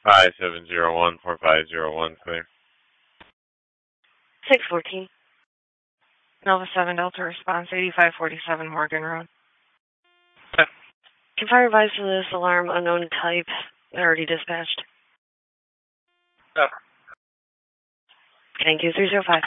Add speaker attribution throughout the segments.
Speaker 1: 5701-4501, clear.
Speaker 2: 614. Nova 7 Delta response, 8547 Morgan Road. Can fire advise for this alarm, unknown type, already dispatched. Thank you, 305.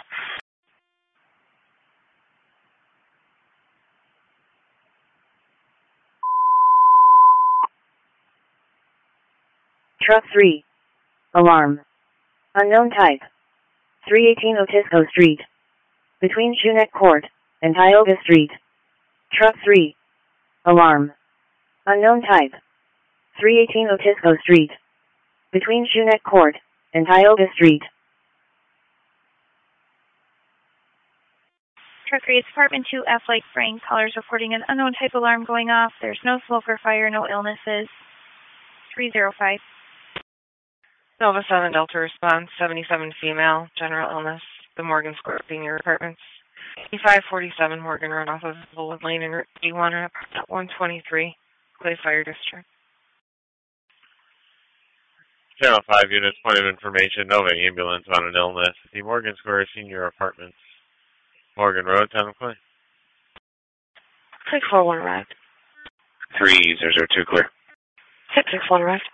Speaker 2: Truck 3. Alarm. Unknown type. 318 Otisco Street. Between Shoeneck Court and Tioga Street. Truck 3. Alarm. Unknown type. 318 Otisco Street. Between Shoeneck Court and Tioga Street.
Speaker 3: Truck 3, it's Apartment 2F like Frank. Callers reporting an unknown type alarm going off. There's no smoke or fire, no illnesses. 305.
Speaker 2: Nova 7 Delta response, 77 female, general illness, the Morgan Square Senior Apartments. 8547 Morgan Road off of Bullet Lane and Route 81 at 123, Clay Fire District.
Speaker 1: Channel 5 units, point of information, Nova ambulance on an illness. The Morgan Square Senior Apartments. Morgan Road, town of Clay.
Speaker 2: 641 arrived.
Speaker 4: 3002 clear.
Speaker 2: 661 arrived.